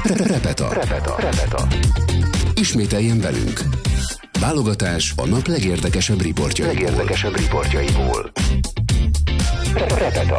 Repeta. Ismételjen velünk. Válogatás a nap legérdekesebb riportjaiból. Repeta.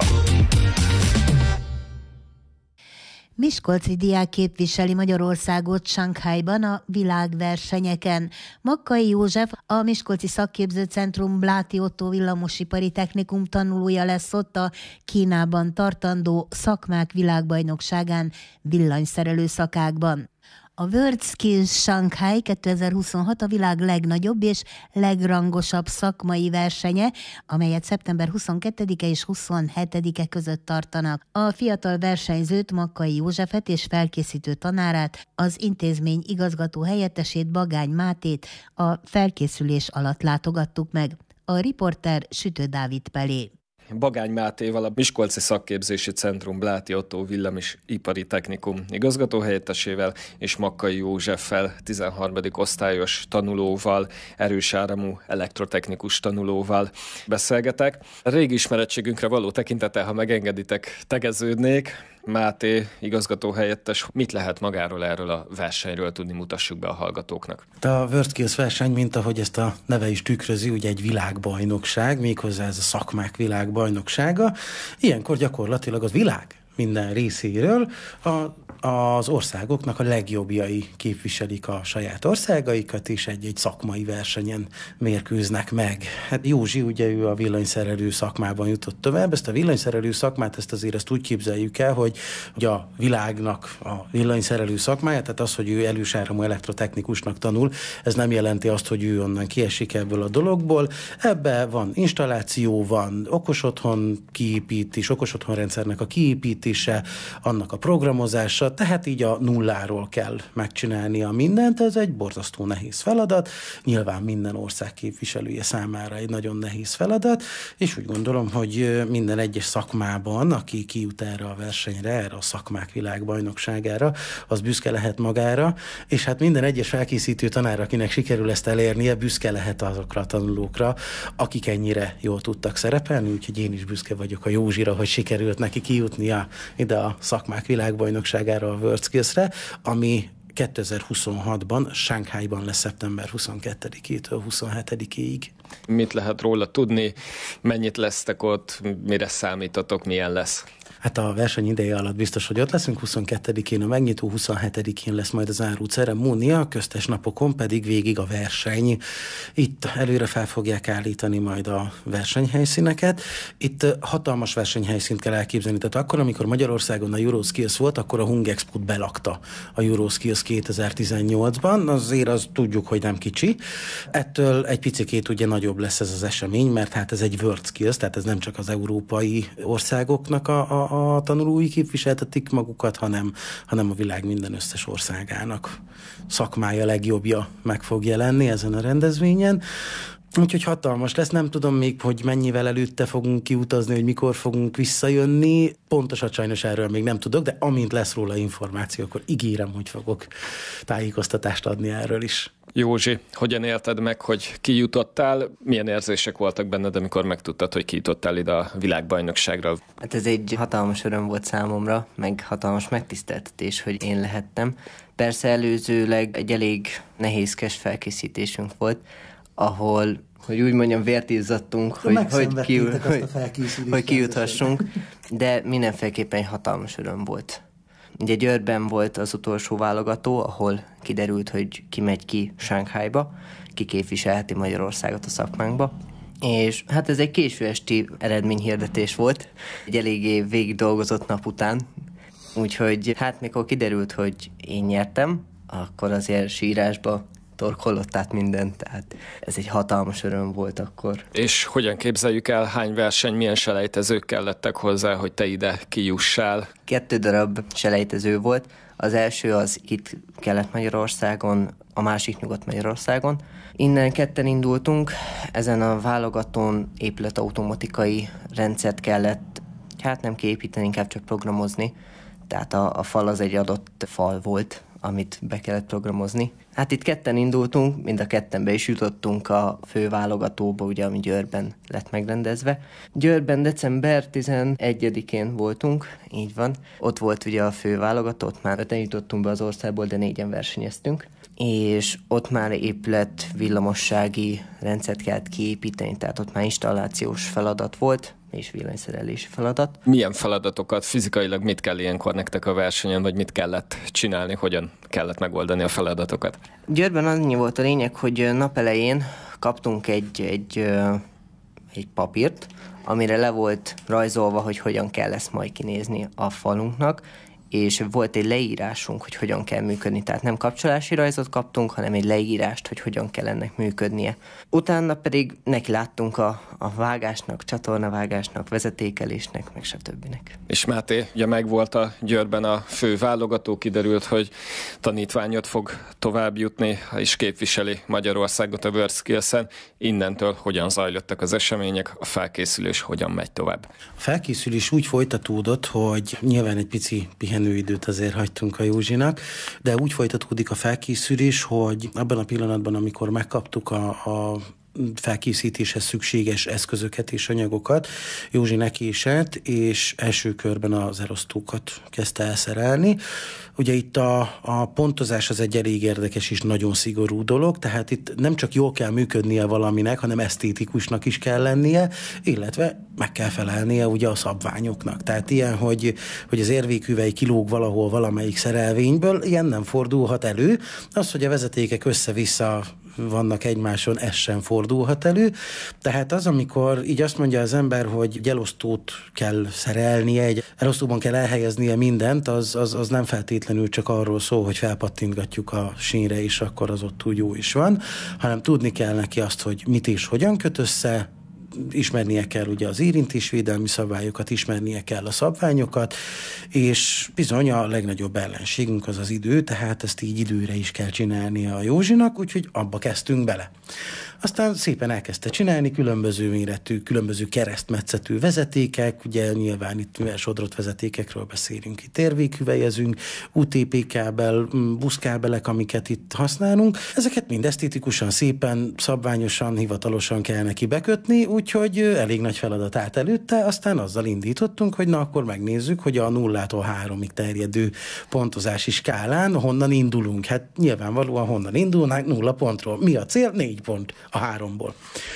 Miskolci diák képviseli Magyarországot Sanghajban a világversenyeken. Makkai József, a Miskolci Szakképzőcentrum Bláti Ottó Villamosipari Technikum tanulója lesz ott a Kínában tartandó szakmák világbajnokságán villanyszerelő szakákban. A World Skills Shanghai 2026 a világ legnagyobb és legrangosabb szakmai versenye, amelyet szeptember 22-e és 27-e között tartanak. A fiatal versenyzőt, Makkai Józsefet és felkészítő tanárát, az intézmény igazgató helyettesét, Bagány Mátét a felkészülés alatt látogattuk meg. A riporter Sütő Dávid Pelé. Bagány Mátéval, a Miskolci Szakképzési Centrum Bláti Ottó Villamosipari Technikum igazgatóhelyettesével és Makkai Józseffel, 13. osztályos tanulóval, erősáramú elektrotechnikus tanulóval beszélgetek. A régi ismerettségünkre való tekintettel, ha megengeditek, tegeződnék. Máté, igazgatóhelyettes, mit lehet magáról erről a versenyről tudni, mutassuk be a hallgatóknak? A World Skills verseny, mint ahogy ezt a neve is tükrözi, ugye egy világbajnokság, méghozzá ez a szakmák világbajnoksága. Ilyenkor gyakorlatilag az világ minden részéről az országoknak a legjobbjai képviselik a saját országaikat, és egy szakmai versenyen mérkőznek meg. Hát Józsi, ugye ő a villanyszerelő szakmában jutott tovább. Ezt a villanyszerelő szakmát, ezt úgy képzeljük el, hogy a világnak a villanyszerelő szakmáját, tehát az, hogy ő elősáramú elektrotechnikusnak tanul, ez nem jelenti azt, hogy ő onnan kiesik ebből a dologból. Ebbe van installáció, van okosotthon kiépítés, okosotthonrendszernek a kiépítése, annak a programozása, tehát így a nulláról kell megcsinálnia mindent, ez egy borzasztó nehéz feladat, nyilván minden ország képviselője számára egy nagyon nehéz feladat, és úgy gondolom, hogy minden egyes szakmában, aki kijut erre a versenyre, erre a szakmák világbajnokságára, az büszke lehet magára, és hát minden egyes felkészítő tanár, akinek sikerül ezt elérnie, büszke lehet azokra a tanulókra, akik ennyire jól tudtak szerepelni, úgyhogy én is büszke vagyok a Józsira, hogy sikerült neki kijutnia ide a szakmák világbajnokságára, a World Skills-re, ami 2026-ban Sanghajban lesz szeptember 22-től 27-ig. Mit lehet róla tudni? Mennyit lesztek ott? Mire számítatok? Milyen lesz? Hát a verseny ideje alatt biztos, hogy ott leszünk, 22-én a megnyitó, 27-én lesz majd a záró ceremónia, a köztes napokon pedig végig a verseny. Itt előre fel fogják állítani majd a versenyhelyszíneket. Itt hatalmas versenyhelyszínt kell elképzelni. Tehát akkor, amikor Magyarországon a Euroskills volt, akkor a Hungexpo-t belakta a Euroskills 2018-ban. Azért azt tudjuk, hogy nem kicsi. Ettől egy picikét ugye nagyobb lesz ez az esemény, mert hát ez egy World Skills, tehát ez nem csak az európai országoknak a tanulói képviseltetik magukat, hanem a világ minden összes országának szakmája legjobbja meg fog jelenni ezen a rendezvényen. Úgyhogy hatalmas lesz, nem tudom még, hogy mennyivel előtte fogunk kiutazni, hogy mikor fogunk visszajönni. Pontosan sajnos erről még nem tudok, de amint lesz róla információ, akkor ígérem, hogy fogok tájékoztatást adni erről is. Józsi, hogyan élted meg, hogy kijutottál? Milyen érzések voltak benned, amikor megtudtad, hogy kijutottál ide a világbajnokságra? Hát ez egy hatalmas öröm volt számomra, meg hatalmas megtiszteltetés, hogy én lehettem. Persze előzőleg egy elég nehézkes felkészítésünk volt, ahol, hogy úgy mondjam, vért izzadtunk, hogy kijuthassunk, de mindenféleképpen egy hatalmas öröm volt. Ugye Győrben volt az utolsó válogató, ahol kiderült, hogy ki megy ki Sanghajba, ki képviselheti Magyarországot a szakmánkba. És hát ez egy késő esti eredményhirdetés volt, egy eléggé végig dolgozott nap után. Úgyhogy hát mikor kiderült, hogy én nyertem, akkor azért sírásba torkollott át mindent, tehát ez egy hatalmas öröm volt akkor. És hogyan képzeljük el, hány verseny, milyen selejtezők kellettek hozzá, hogy te ide kijussál? 2 darab selejtező volt. Az első az itt Kelet-Magyarországon, a másik Nyugat-Magyarországon. Innen ketten indultunk, ezen a válogatón épületautomatikai rendszert kellett, hát nem kiépíteni, inkább csak programozni. Tehát a fal az egy adott fal volt, amit be kellett programozni. Hát itt ketten indultunk, mind a ketten be is jutottunk a főválogatóba, ugye, ami Győrben lett megrendezve. Győrben december 11-én voltunk, így van. Ott volt ugye a főválogató, ott már 5-en jutottunk be az országból, de 4-en versenyeztünk. És ott már épület villamossági rendszert kellett kiépíteni, tehát ott már installációs feladat volt, és villanyszerelési feladat. Milyen feladatokat, fizikailag mit kell ilyenkor nektek a versenyen, vagy mit kellett csinálni, hogyan kellett megoldani a feladatokat? Győrben annyi volt a lényeg, hogy napelején kaptunk egy papírt, amire le volt rajzolva, hogy hogyan kell ezt majd kinézni a falunknak, és volt egy leírásunk, hogy hogyan kell működni. Tehát nem kapcsolási rajzot kaptunk, hanem egy leírást, hogy hogyan kell ennek működnie. Utána pedig neki láttunk a vágásnak, csatornavágásnak, vezetékelésnek, meg stb. És Máté, ugye megvolt a Győrben a fő válogató, kiderült, hogy tanítványot fog tovább jutni, és képviseli Magyarországot a WorldSkills-en. Innentől hogyan zajlottak az események, a felkészülés hogyan megy tovább? A felkészülés úgy folytatódott, hogy nyilván egy pici pihenőidőt azért hagytunk a Józsinak, de úgy folytatódik a felkészülés, hogy abban a pillanatban, amikor megkaptuk a felkészítéshez szükséges eszközöket és anyagokat, Józsi nekiesett, és első körben az elosztókat kezdte elszerelni. Ugye itt a pontozás az egy elég érdekes és nagyon szigorú dolog, tehát itt nem csak jól kell működnie valaminek, hanem esztétikusnak is kell lennie, illetve meg kell felelnie ugye a szabványoknak. Tehát ilyen, hogy az érvékhüvely kilóg valahol valamelyik szerelvényből, ilyen nem fordulhat elő. Az, hogy a vezetékek össze-vissza vannak egymáson, ez sem fordulhat elő. Tehát az, amikor így azt mondja az ember, hogy egy elosztót kell szerelnie, egy elosztóban kell elhelyeznie mindent, az nem feltétlenül csak arról szól, hogy felpattintgatjuk a sínre, és akkor az ott úgy jó is van, hanem tudni kell neki azt, hogy mit és hogyan köt össze, ismernie kell ugye az érintésvédelmi szabályokat, ismernie kell a szabványokat, és bizony a legnagyobb ellenségünk az az idő, tehát ezt így időre is kell csinálnia a Józsinak, úgyhogy abba kezdtünk bele. Aztán szépen elkezdte csinálni különböző méretű, különböző keresztmetszetű vezetékek, ugye nyilván itt mivel sodrott vezetékekről beszélünk, itt érvékhüvelyezünk, UTP kábel, buszkábelek, amiket itt használunk. Ezeket mind esztétikusan, szépen, szabványosan, hivatalosan kell neki bekötni, úgyhogy elég nagy feladat állt előtte, aztán azzal indítottunk, hogy na akkor megnézzük, hogy a 0-tól 3-ig terjedő pontozási skálán honnan indulunk. Hát nyilvánvalóan honnan indulnánk, 0 pontról. Mi a cél? 4 pont a 3-ból.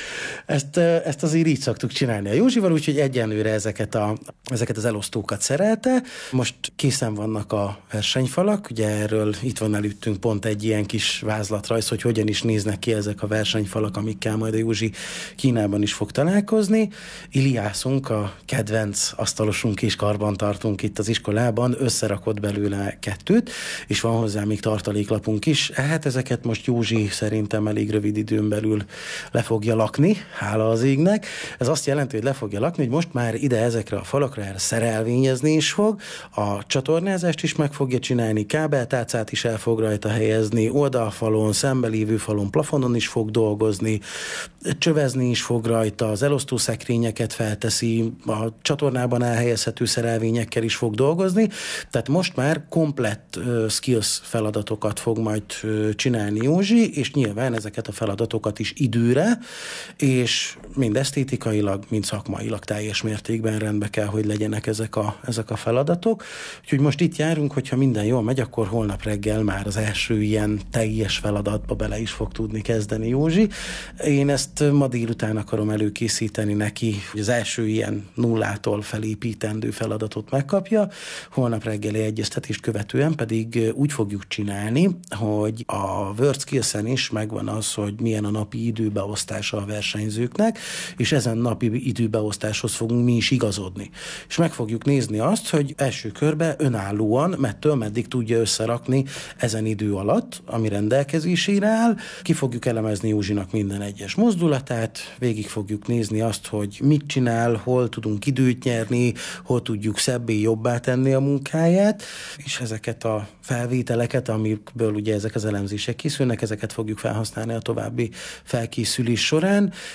Ezt azért így szoktuk csinálni a Józsival, úgyhogy egyenlőre ezeket az elosztókat szerelte. Most készen vannak a versenyfalak, ugye erről itt van előttünk pont egy ilyen kis vázlatrajz, hogy hogyan is néznek ki ezek a versenyfalak, amikkel majd a Józsi Kínában is fog találkozni. Iliászunk, a kedvenc asztalosunk és karbantartunk itt az iskolában, összerakott belőle 2, és van hozzá még tartaléklapunk is. Hát ezeket most Józsi szerintem elég rövid időn belül le fogja lakni, hála az égnek. Ez azt jelenti, hogy le fogja lakni, hogy most már ide ezekre a falakra erre szerelvényezni is fog, a csatornázást is meg fogja csinálni, kábeltálcát is el fog rajta helyezni, oldalfalon, szembelévő falon, plafonon is fog dolgozni, csövezni is fog rajta, az elosztószekrényeket felteszi, a csatornában elhelyezhető szerelvényekkel is fog dolgozni, tehát most már komplett skills feladatokat fog majd csinálni Józsi, és nyilván ezeket a feladatokat is időre, és mind esztétikailag, mind szakmailag teljes mértékben rendbe kell, hogy legyenek ezek a feladatok. Úgyhogy most itt járunk, hogyha minden jól megy, akkor holnap reggel már az első ilyen teljes feladatba bele is fog tudni kezdeni Józsi. Én ezt ma délután akarom előkészíteni neki, hogy az első ilyen 0-tól felépítendő feladatot megkapja. Holnap reggeli egyeztetést követően pedig úgy fogjuk csinálni, hogy a WorldSkills-en is megvan az, hogy milyen a napi időbeosztása a versenyzőknek, és ezen napi időbeosztáshoz fogunk mi is igazodni. És meg fogjuk nézni azt, hogy első körben önállóan, mettől meddig tudja összerakni ezen idő alatt, ami rendelkezésére áll. Ki fogjuk elemezni Józsinak minden egyes mozdulatát, végig fogjuk nézni azt, hogy mit csinál, hol tudunk időt nyerni, hol tudjuk szebbé, jobbá tenni a munkáját, és ezeket a felvételeket, amikből ugye ezek az elemzések készülnek, ezeket fogjuk felhasználni a további felkészülés során,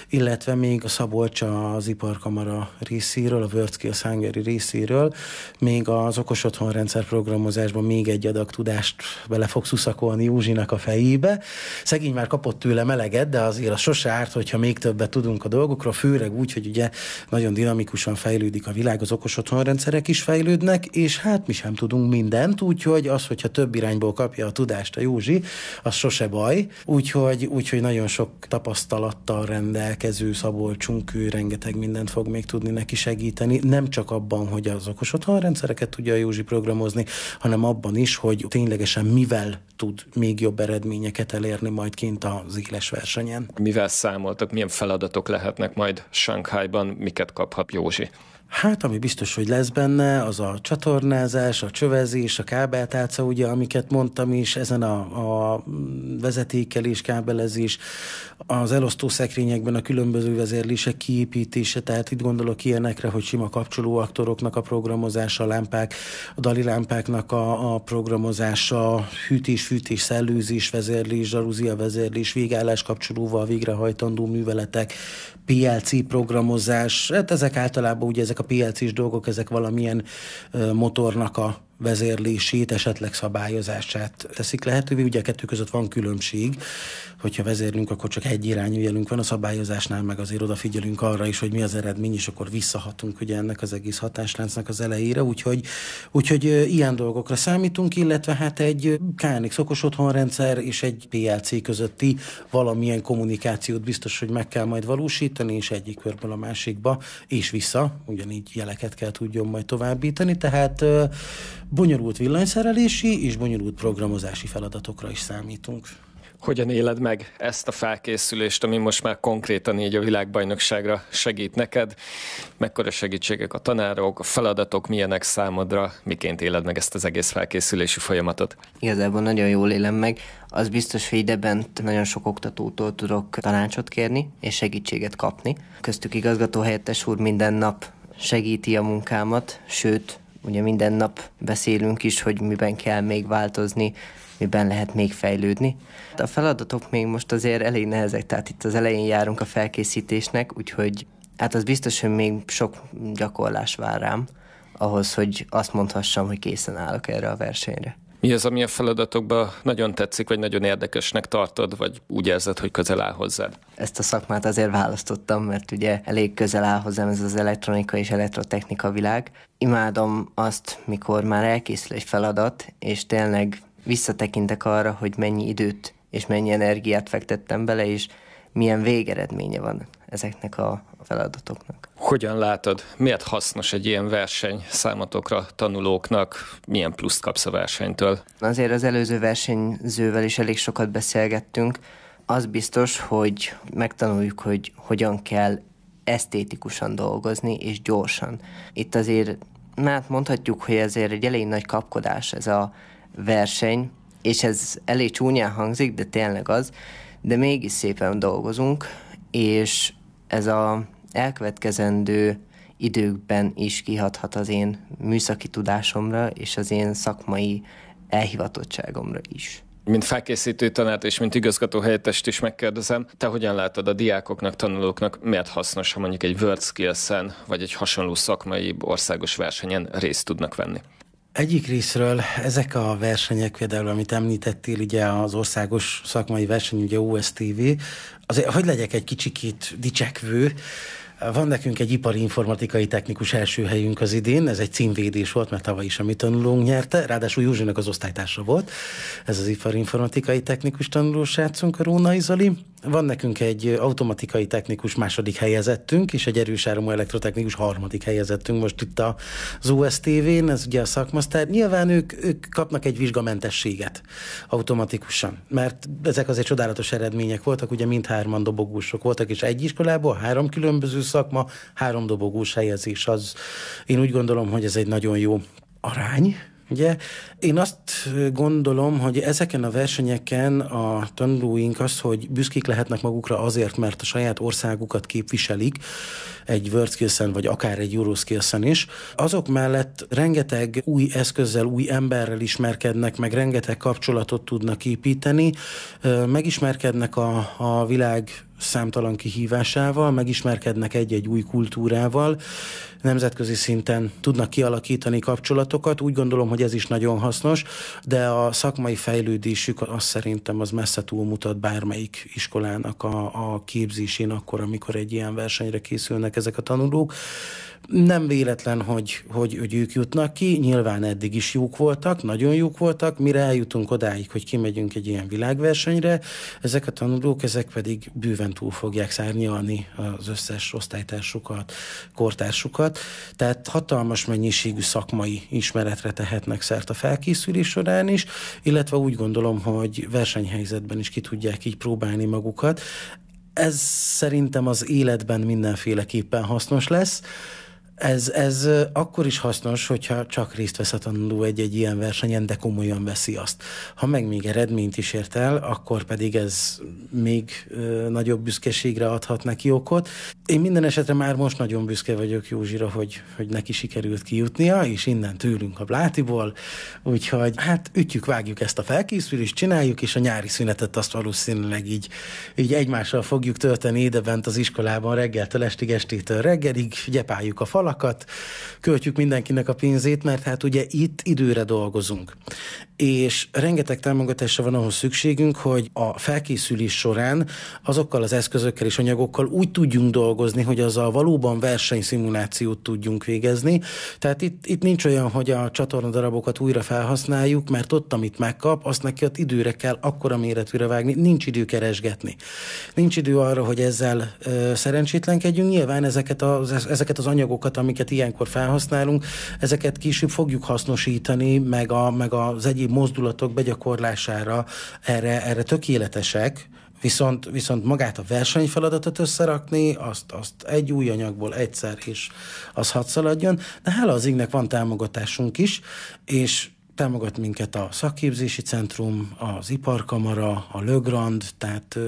illetve még a Szabolcs az Iparkamara részéről, a WorldSkills Hungary részéről, még az okos otthonrendszer programozásban még egy adag tudást bele fog szuszakolni Józsinak a fejébe. Szegény már kapott tőle meleget, de azért az sose árt, hogyha még többet tudunk a dolgokról, főleg úgy, hogy ugye nagyon dinamikusan fejlődik a világ, az okos otthonrendszerek is fejlődnek, és hát mi sem tudunk mindent, úgyhogy az, hogyha több irányból kapja a tudást a Józsi, az sose baj. Úgyhogy nagyon sok tapasztalattal rendelkező Szabolcsunk, ő rengeteg mindent fog még tudni neki segíteni. Nem csak abban, hogy az okos otthonrendszereket tudja a Józsi programozni, hanem abban is, hogy ténylegesen mivel tud még jobb eredményeket elérni majd kint az éles versenyen. Mivel számoltak, milyen feladatok lehetnek majd Shanghaiban, miket kaphat Józsi? Hát, ami biztos, hogy lesz benne, az a csatornázás, a csövezés, a kábeltálca, ugye, amiket mondtam is, ezen a vezetékelés, kábelezés, az elosztószekrényekben a különböző vezérlések kiépítése, tehát itt gondolok ilyenekre, hogy sima kapcsolóaktoroknak a programozása, a lámpák, a dali lámpáknak a programozása, hűtés, szellőzés, vezérlés, zsalúzia vezérlés, végállás kapcsolóval végrehajtandó műveletek, PLC programozás, hát ezek általában ugye ezek a PLC-s dolgok, ezek valamilyen motornak a vezérlését, esetleg szabályozását teszik lehetővé. Ugye a kettő között van különbség, hogyha vezérlünk, akkor csak egy irányú jelünk van, a szabályozásnál meg azért odafigyelünk arra is, hogy mi az eredmény, és akkor visszahatunk ugye ennek az egész hatásláncnak az elejére, úgyhogy ilyen dolgokra számítunk, illetve hát egy KNX okos otthonrendszer és egy PLC közötti valamilyen kommunikációt biztos, hogy meg kell majd valósítani, és egyik körből a másikba, és vissza, ugyanígy jeleket kell tudjon majd továbbítani, tehát bonyolult villanyszerelési és bonyolult programozási feladatokra is számítunk. Hogyan éled meg ezt a felkészülést, ami most már konkrétan így a világbajnokságra segít neked? Mekkora segítségek a tanárok, a feladatok milyenek számodra? Miként éled meg ezt az egész felkészülési folyamatot? Igazából nagyon jól élem meg. Az biztos, hogy idebent nagyon sok oktatótól tudok tanácsot kérni és segítséget kapni. Köztük igazgatóhelyettes úr minden nap segíti a munkámat, sőt, ugye minden nap beszélünk is, hogy miben kell még változni, miben lehet még fejlődni. A feladatok még most azért elég nehezek, tehát itt az elején járunk a felkészítésnek, úgyhogy hát az biztos, hogy még sok gyakorlás vár rám, ahhoz, hogy azt mondhassam, hogy készen állok erre a versenyre. Mi az, ami a feladatokban nagyon tetszik, vagy nagyon érdekesnek tartod, vagy úgy érzed, hogy közel áll hozzád? Ezt a szakmát azért választottam, mert ugye elég közel áll hozzám ez az elektronika és elektrotechnika világ. Imádom azt, mikor már elkészül egy feladat, és tényleg visszatekintek arra, hogy mennyi időt és mennyi energiát fektettem bele, és milyen végeredménye van ezeknek a feladatoknak. Hogyan látod, miért hasznos egy ilyen verseny számotokra, tanulóknak, milyen pluszt kapsz a versenytől? Azért az előző versenyzővel is elég sokat beszélgettünk. Az biztos, hogy megtanuljuk, hogy hogyan kell esztétikusan dolgozni, és gyorsan. Itt azért, hát mondhatjuk, hogy ezért egy elég nagy kapkodás ez a verseny, és ez elég csúnyán hangzik, de tényleg az, de mégis szépen dolgozunk, és ez a elkövetkezendő időkben is kihathat az én műszaki tudásomra, és az én szakmai elhivatottságomra is. Mint felkészítő tanárt és mint igazgatóhelyettest is megkérdezem, te hogyan látod a diákoknak, tanulóknak, miért hasznos, ha mondjuk egy WorldSkills-en vagy egy hasonló szakmai országos versenyen részt tudnak venni? Egyik részről ezek a versenyek, például amit említettél, ugye az országos szakmai verseny, ugye OSTV, azért, hogy legyek egy kicsikét dicsekvő, van nekünk egy ipari informatikai technikus első helyünk az idén, ez egy címvédés volt, mert tavaly is a mi tanulónk nyerte, ráadásul Józsinak az osztálytársa volt, ez az ipari informatikai technikus tanulósrácunk, a Rónai Zoli. Van nekünk egy automatikai technikus második helyezettünk, és egy erősáramú elektrotechnikus harmadik helyezettünk most itt az OSTV-n, ez ugye a szakmasztár. Nyilván ők kapnak egy vizsgamentességet automatikusan, mert ezek azért csodálatos eredmények voltak, ugye mindhárman dobogósok voltak, és egy iskolából 3 különböző szakma, 3 dobogós helyezés. Az, én úgy gondolom, hogy ez egy nagyon jó arány. Ugye? Én azt gondolom, hogy ezeken a versenyeken a tanulóink az, hogy büszkék lehetnek magukra azért, mert a saját országukat képviselik egy WorldSkills-en, vagy akár egy EuroSkills-en is. Azok mellett rengeteg új eszközzel, új emberrel ismerkednek, meg rengeteg kapcsolatot tudnak építeni, megismerkednek a világ számtalan kihívásával, megismerkednek egy-egy új kultúrával, nemzetközi szinten tudnak kialakítani kapcsolatokat. Úgy gondolom, hogy ez is nagyon hasznos, de a szakmai fejlődésük azt szerintem az messze túlmutat bármelyik iskolának a képzésén akkor, amikor egy ilyen versenyre készülnek ezek a tanulók. Nem véletlen, hogy ők jutnak ki, nyilván eddig is jók voltak, nagyon jók voltak, mire eljutunk odáig, hogy kimegyünk egy ilyen világversenyre, ezek a tanulók, ezek pedig bőven túl fogják szárnyalni az összes osztálytársukat, kortársukat, tehát hatalmas mennyiségű szakmai ismeretre tehetnek szert a felkészülés során is, illetve úgy gondolom, hogy versenyhelyzetben is ki tudják így próbálni magukat. Ez szerintem az életben mindenféleképpen hasznos lesz. Ez akkor is hasznos, hogyha csak részt vesz a tanuló egy ilyen versenyen, de komolyan veszi azt. Ha meg még eredményt is ért el, akkor pedig ez még nagyobb büszkeségre adhat neki okot. Én minden esetre már most nagyon büszke vagyok Józsira, hogy neki sikerült kijutnia, és innen tőlünk a Blátiból. Úgyhogy hát ütjük-vágjuk ezt a felkészülést, csináljuk, és a nyári szünetet azt valószínűleg így egymással fogjuk tölteni idebent az iskolában reggeltől estig, estétől reggelig, gyepáljuk a falakat, költjük mindenkinek a pénzét, mert hát ugye itt időre dolgozunk. És rengeteg támogatásra van ahhoz szükségünk, hogy a felkészülés során azokkal az eszközökkel és anyagokkal úgy tudjunk dolgozni, hogy azzal valóban versenyszimulációt tudjunk végezni. Tehát itt nincs olyan, hogy a csatornadarabokat újra felhasználjuk, mert ott, amit megkap, azt neki ott időre kell akkora méretűre vágni, nincs idő keresgetni. Nincs idő arra, hogy ezzel szerencsétlenkedjünk. Nyilván ezeket az anyagokat, amiket ilyenkor felhasználunk, ezeket később fogjuk hasznosítani, meg az egyéb mozdulatok begyakorlására erre tökéletesek, viszont magát a versenyfeladatot összerakni, azt egy új anyagból egyszer, és az hadd szaladjon. De hála az égnek van támogatásunk is, és támogat minket a szakképzési centrum, az iparkamara, a Le Grand, tehát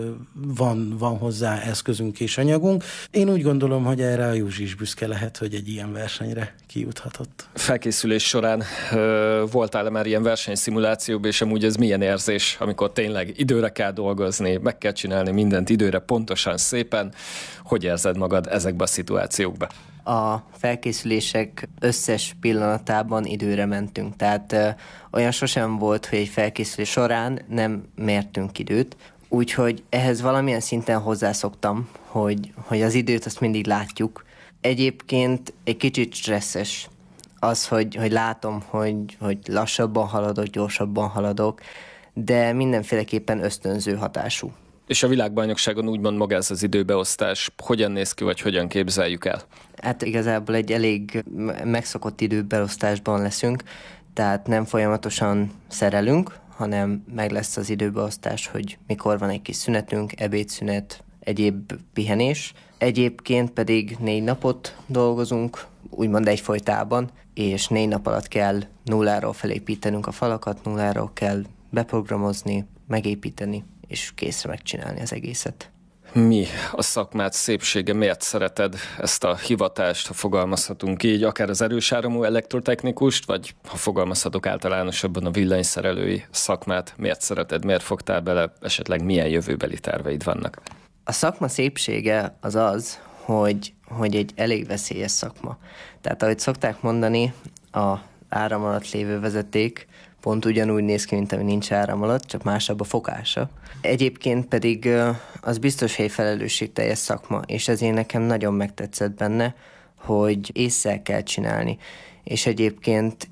van hozzá eszközünk és anyagunk. Én úgy gondolom, hogy erre a Józsi is büszke lehet, hogy egy ilyen versenyre kijuthatott. Felkészülés során voltál már ilyen versenyszimulációban, és amúgy ez milyen érzés, amikor tényleg időre kell dolgozni, meg kell csinálni mindent időre, pontosan, szépen. Hogy érzed magad ezekben a szituációkban? A felkészülések összes pillanatában időre mentünk, tehát olyan sosem volt, hogy egy felkészülés során nem mértünk időt, úgyhogy ehhez valamilyen szinten hozzászoktam, hogy az időt azt mindig látjuk. Egyébként egy kicsit stresszes az, hogy látom, hogy lassabban haladok, gyorsabban haladok, de mindenféleképpen ösztönző hatású. És a világbajnokságon úgymond maga ez az időbeosztás hogyan néz ki, vagy hogyan képzeljük el? Hát igazából egy elég megszokott időbeosztásban leszünk, tehát nem folyamatosan szerelünk, hanem meg lesz az időbeosztás, hogy mikor van egy kis szünetünk, ebédszünet, egyéb pihenés. Egyébként pedig 4 napot dolgozunk, úgymond egyfolytában, és 4 nap alatt kell nulláról felépítenünk a falakat, nulláról kell beprogramozni, megépíteni, és készre megcsinálni az egészet. Mi a szakmát szépsége? Miért szereted ezt a hivatást, ha fogalmazhatunk így, akár az erősáramú elektrotechnikust, vagy ha fogalmazhatok általánosabban a villanyszerelői szakmát, miért szereted, miért fogtál bele, esetleg milyen jövőbeli terveid vannak? A szakma szépsége az, hogy egy elég veszélyes szakma. Tehát ahogy szokták mondani, a áram alatt lévő vezeték pont ugyanúgy néz ki, mint ami nincs áram alatt, csak másabb a fogása. Egyébként pedig az biztos, hogy felelősségteljes szakma, és ezért nekem nagyon megtetszett benne, hogy ésszel kell csinálni. És egyébként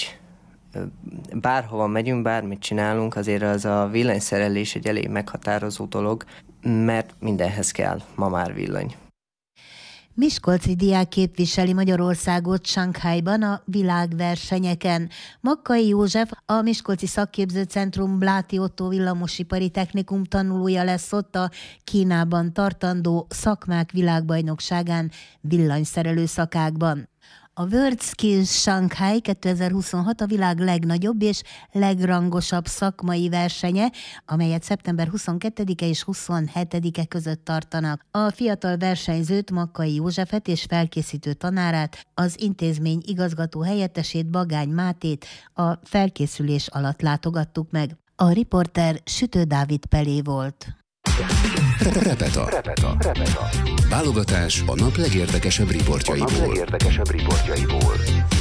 bárhova megyünk, bármit csinálunk, azért az a villanyszerelés egy elég meghatározó dolog, mert mindenhez kell ma már villany. Miskolci diák képviseli Magyarországot Sanghajban a világversenyeken. Makkai József, a Miskolci Szakképzőcentrum Bláti Ottó Villamosipari Technikum tanulója lesz ott a Kínában tartandó szakmák világbajnokságán villanyszerelő szakákban. A World Skills Shanghai 2026 a világ legnagyobb és legrangosabb szakmai versenye, amelyet szeptember 22-e és 27-e között tartanak. A fiatal versenyzőt, Makkai Józsefet és felkészítő tanárát, az intézmény igazgató helyettesét, Bagány Mátét a felkészülés alatt látogattuk meg. A riporter Sütő Dávid Pelé volt. Repeta. Válogatás a nap legérdekesebb riportjaiból.